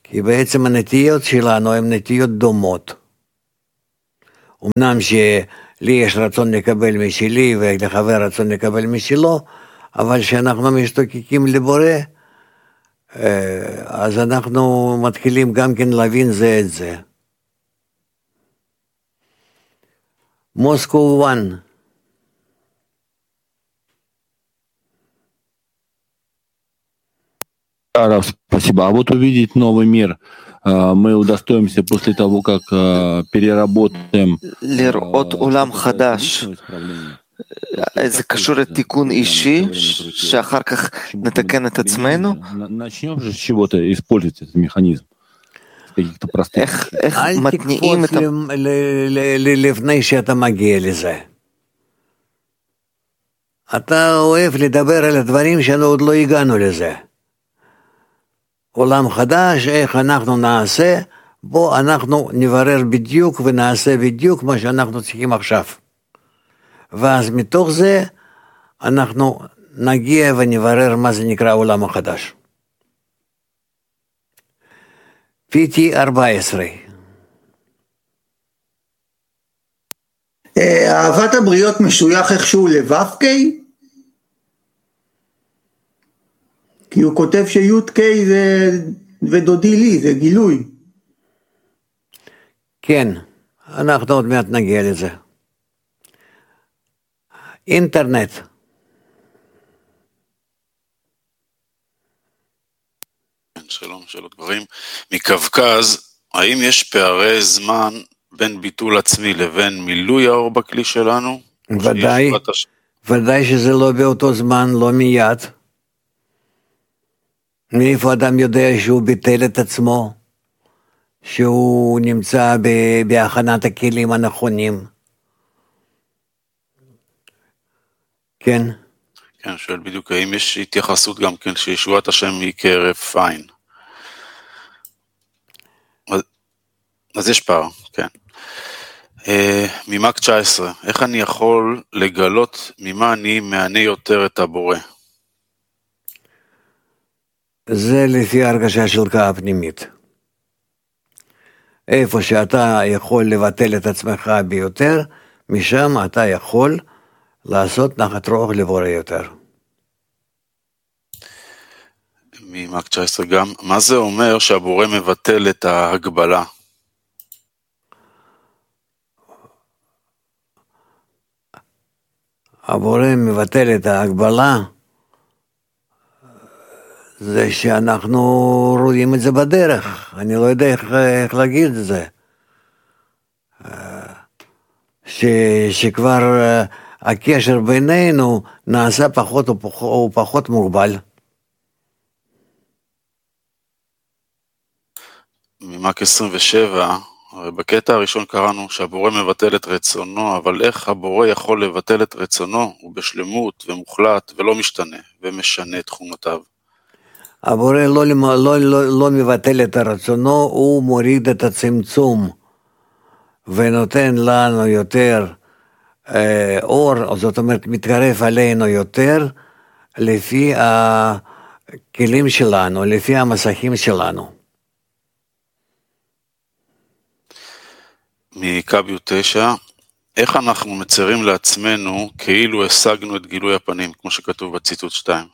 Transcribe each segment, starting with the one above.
כי בעצם הנטיות שלנו הן נטיות דומות. אמנם שלי יש רצון לקבל משלי ולחבר רצון לקבל משלו, אבל כשאנחנו משתוקקים לבורא, אז אנחנו מתחילים גם כן להבין זה את זה. Moscow 1. Спасибо. А вот увидеть новый мир мы удостоимся после того, как переработаем לראות עולם חדש, זה קשור לתיקון אישי, שאחר כך נתקן את עצמנו? начнем же с чего-то использовать этот מכניזם. איך מתניעים את... לפני שאתה מגיע לזה. אתה אוהב לדבר על הדברים שאנו עוד לא הגענו לזה. עולם חדש, איך אנחנו נעשה, בו אנחנו נברר בדיוק ונעשה בדיוק מה שאנחנו צריכים עכשיו. ואז מתוך זה אנחנו נגיע ונברר מה זה נקרא עולם החדש. PT 14. אהבת הבריות משוייך איכשהו לו"ק? כי הוא כותב שי"ק זה ודודי לי, זה גילוי. כן, אנחנו עוד מעט נגיע לזה. אינטרנט. שלום, שאלות גברים. מקווקז, האם יש פערי זמן בין ביטול עצמי לבין מילוי האור בכלי שלנו? ודאי, ודאי שזה לא באותו זמן, לא מיד. מאיפה אדם יודע שהוא ביטל את עצמו, שהוא נמצא בהכנת הכלים הנכונים? כן? כן, שואל בדיוק, האם יש התייחסות גם כן שישועת השם היא כהרף עין? אז יש פער, כן. ממק 19, איך אני יכול לגלות ממה אני מענה יותר את הבורא? זה לפי הרגשה שלך הפנימית. איפה שאתה יכול לבטל את עצמך ביותר, משם אתה יכול לעשות נחת רוח לבורא יותר. ממק 19 גם, מה זה אומר שהבורא מבטל את ההגבלה? הבורא מבטל את ההגבלה, זה שאנחנו רואים את זה בדרך, אני לא יודע איך להגיד את זה. שכבר הקשר בינינו נעשה פחות ופחות מוגבל. ממק 27, הרי בקטע הראשון קראנו שהבורא מבטל את רצונו, אבל איך הבורא יכול לבטל את רצונו? הוא בשלמות ומוחלט ולא משתנה ומשנה את תכונותיו. הבורא לא מבטל את רצונו, הוא מוריד את הצמצום ונותן לנו יותר אור, זאת אומרת מתקרב עלינו יותר לפי הכלים שלנו, לפי המסכים שלנו. מקביו 9, איך אנחנו מצרים לעצמנו כאילו השגנו את גילוי הפנים, כמו שכתוב בציטוט 2?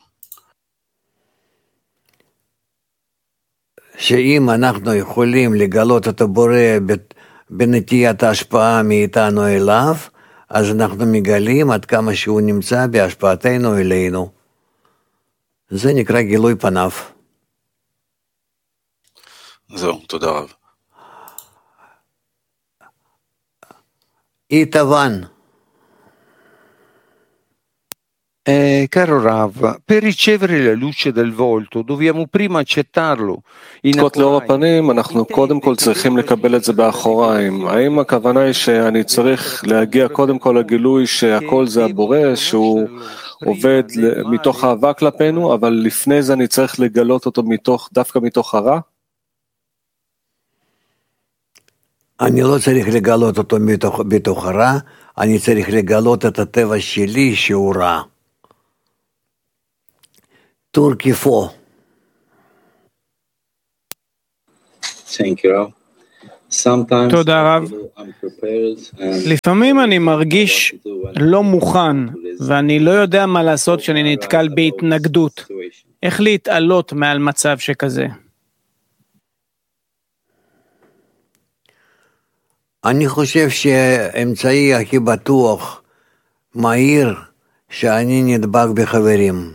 שאם אנחנו יכולים לגלות את הבורא בנטיית ההשפעה מאיתנו אליו, אז אנחנו מגלים עד כמה שהוא נמצא בהשפעתנו אלינו. זה נקרא גילוי פניו. זהו, תודה רב. Itavan. Caro Rav, per ricevere la luce del volto dobbiamo prima accettarlo. זכות לאור הפנים, אנחנו קודם כל צריכים לקבל את זה באחוריים. האם הכוונה היא שאני צריך להגיע קודם כל לגילוי שהכל זה הבורא, שהוא עובד מתוך אהבה כלפינו, אבל לפני זה אני צריך לגלות אותו דווקא מתוך הרע? אני לא צריך לגלות אותו מתוך הרע, אני צריך לגלות את הטבע שלי שהוא רע. טורקי פו. תודה רב. לפעמים אני מרגיש לא מוכן, ואני לא יודע מה לעשות כשאני נתקל בהתנגדות. איך להתעלות מעל מצב שכזה? אני חושב שהאמצעי הכי בטוח, מהיר, שאני נדבק בחברים.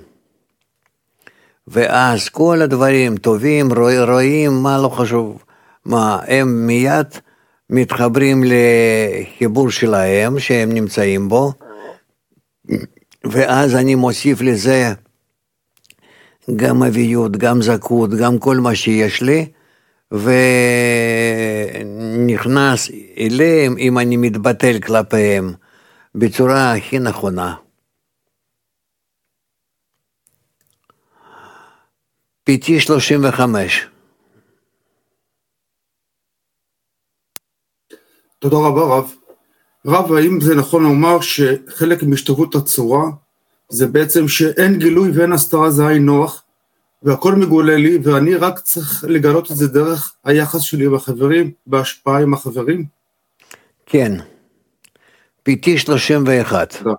ואז כל הדברים טובים, רואים, מה לא חשוב, מה הם מיד מתחברים לחיבור שלהם, שהם נמצאים בו, ואז אני מוסיף לזה גם אביות, גם זכות, גם כל מה שיש לי, ונכנס אליהם אם אני מתבטל כלפיהם בצורה הכי נכונה. PT 35. תודה רבה רב. רב, האם זה נכון לומר שחלק מהשתוות הצורה זה בעצם שאין גילוי ואין הסתרה, זה עין נוח, והכל מגולה לי, ואני רק צריך לגלות את זה דרך היחס שלי עם החברים, בהשפעה עם החברים? כן. PT 31. תודה.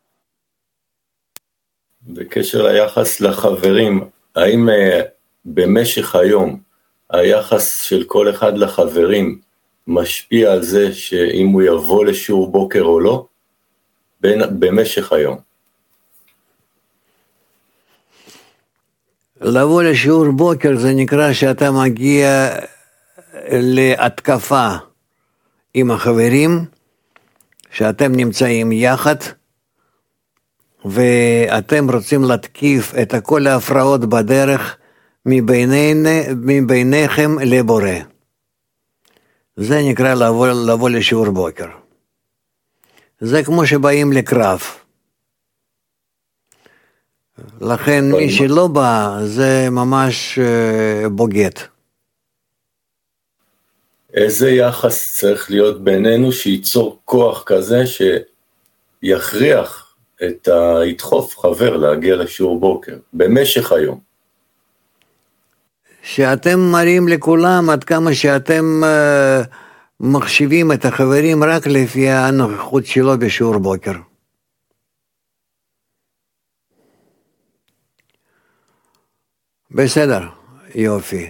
בקשר ליחס לחברים, האם במשך היום היחס של כל אחד לחברים משפיע על זה שאם הוא יבוא לשיעור בוקר או לא? במשך היום. לבוא לשיעור בוקר זה נקרא שאתה מגיע להתקפה עם החברים, שאתם נמצאים יחד, ואתם רוצים להתקיף את כל ההפרעות בדרך מביניכם לבורא. זה נקרא לבוא לשיעור בוקר. זה כמו שבאים לקרב. לכן מי שלא בא זה ממש בוגד. איזה יחס צריך להיות בינינו שייצור כוח כזה שיכריח ידחוף חבר להגיע לשיעור בוקר במשך היום? שאתם מראים לכולם עד כמה שאתם מחשיבים את החברים רק לפי הנוכחות שלו בשיעור בוקר. בסדר, יופי.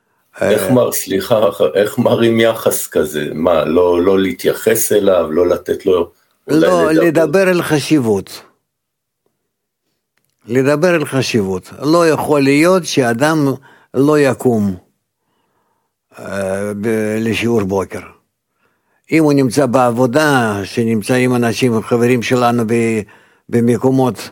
איך מראים יחס כזה? מה, לא להתייחס אליו, לא לתת לו... לא, לדבר על חשיבות. לדבר על חשיבות. לא יכול להיות שאדם לא יקום לשיעור בוקר. אם הוא נמצא בעבודה, שנמצאים אנשים, חברים שלנו במקומות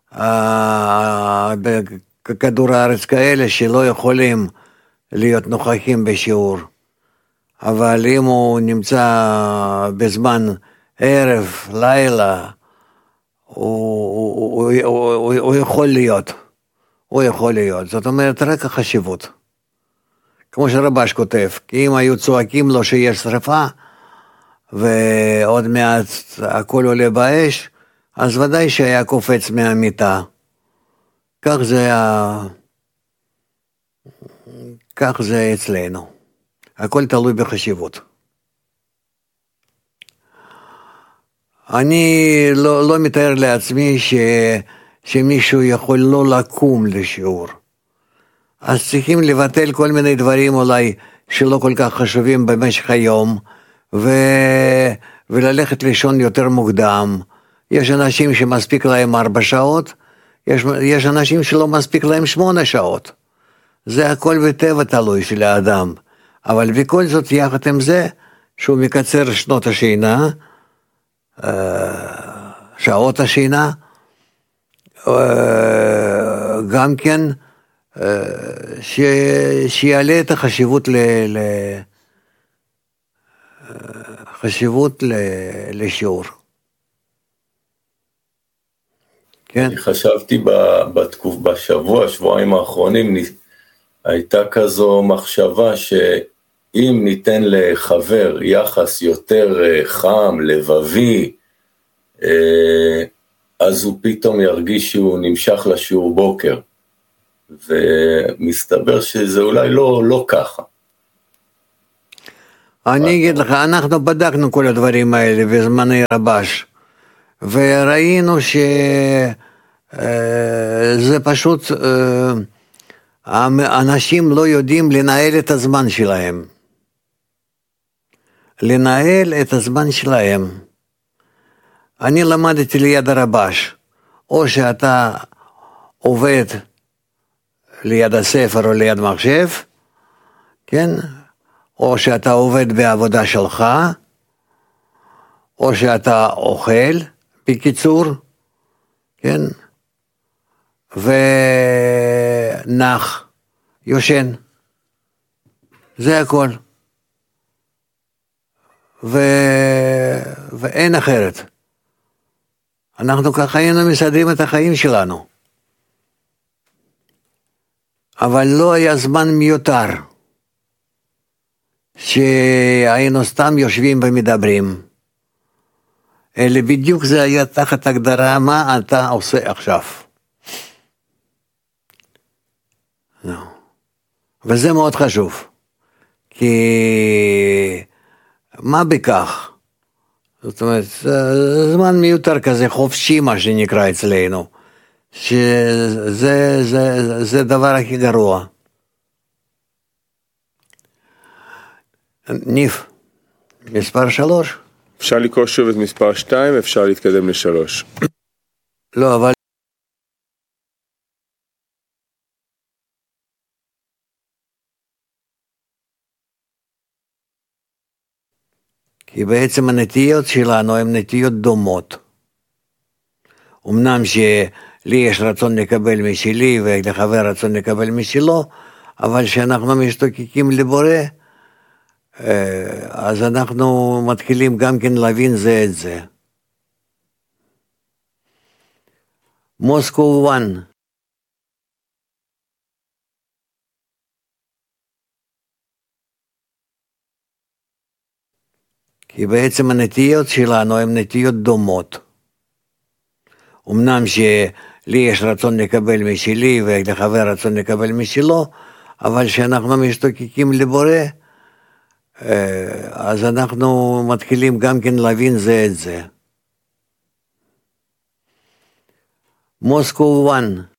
בכדור הארץ כאלה, שלא יכולים להיות נוכחים בשיעור. אבל אם הוא נמצא בזמן ערב, לילה, הוא יכול להיות. הוא יכול להיות. זאת אומרת, רק החשיבות. כמו שרבש כותב, כי אם היו צועקים לו שיש שריפה, ועוד מעט הכל עולה באש, אז ודאי שהיה קופץ מהמיטה. כך זה אצלנו. הכל תלוי בחשיבות. אני לא מתאר לעצמי שמישהו יכול לא לקום לשיעור. אז צריכים לבטל כל מיני דברים אולי שלא כל כך חשובים במשך היום, וללכת לישון יותר מוקדם. יש אנשים שמספיק להם 4 שעות, יש אנשים שלא מספיק להם 8 שעות. זה הכל בטבע תלוי של האדם. אבל בכל זאת יחד עם זה, שהוא מקצר שנות השינה, שעות השינה, גם כן, שיעלה את החשיבות חשיבות לשיעור. כן? אני חשבתי שבועיים האחרונים, הייתה כזו מחשבה שאם ניתן לחבר יחס יותר חם, לבבי, אז הוא פתאום ירגיש שהוא נמשך לשיעור בוקר. ומסתבר שזה אולי לא ככה. אני אגיד לך, אנחנו בדקנו כל הדברים האלה בזמני רבש, וראינו שזה פשוט, אנשים לא יודעים לנהל את הזמן שלהם. לנהל את הזמן שלהם. אני למדתי ליד הרבש, או שאתה עובד ליד הספר או ליד מחשב, כן? או שאתה עובד בעבודה שלך, או שאתה אוכל, בקיצור, כן? ונח, יושן. זה הכל. ואין אחרת. אנחנו ככה היינו מסדרים את החיים שלנו. אבל לא היה זמן מיותר. שהיינו סתם יושבים ומדברים. אלא בדיוק זה היה תחת הגדרה מה אתה עושה עכשיו. וזה מאוד חשוב. כי מה בכך? זאת אומרת, זמן מיותר כזה חופשי מה שנקרא אצלנו. שזה דבר הכי גרוע. ניף, מספר 3. אפשר לקרוא שוב את מספר 2, אפשר להתקדם ל3. לא, אבל... כי בעצם הנטיות שלנו הן נטיות דומות. אמנם שלי יש רצון לקבל משלי ולחבר רצון לקבל משלו, אבל שאנחנו משתוקקים לבורא, אז אנחנו מתחילים גם כן להבין זה את זה. מוסקו 1. כי בעצם הנטיות שלנו הן נטיות דומות. אמנם שלי יש רצון לקבל משלי ולחבר רצון לקבל משלו, אבל שאנחנו משתוקקים לבורא, אז אנחנו מתחילים גם כן להבין זה את זה. מוסקו 1.